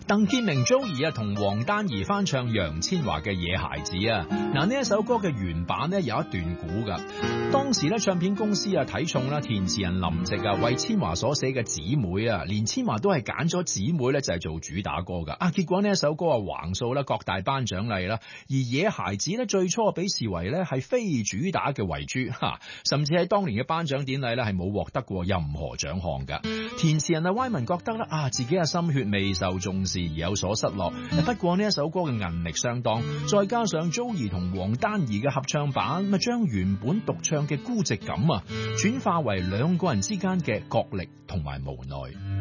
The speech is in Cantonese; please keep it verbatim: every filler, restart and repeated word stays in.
鄧建明 Joey 啊同黃丹儀翻唱楊千嬅嘅《野孩子》啊，嗱呢一首歌嘅原版呢有一段古噶，當時咧唱片公司啊睇重啦填詞人林夕啊為千嬅所寫嘅姊妹啊，連千嬅都係揀咗姊妹咧就係做主打歌噶，啊結果呢一首歌啊橫掃啦各大頒獎禮啦，而《野孩子》呢最初被視為咧係非主打嘅遺珠吓，甚至喺當年嘅頒獎典禮咧係冇獲得過任何獎項噶，填詞人啊 Wyman 覺得咧啊自己嘅心血未受重視而有所失落，不過呢一首歌嘅韌力相當，再加上 Joey 同黃丹儀嘅合唱版，咪將原本獨唱嘅孤寂感啊，轉化為兩個人之間嘅角力同埋無奈。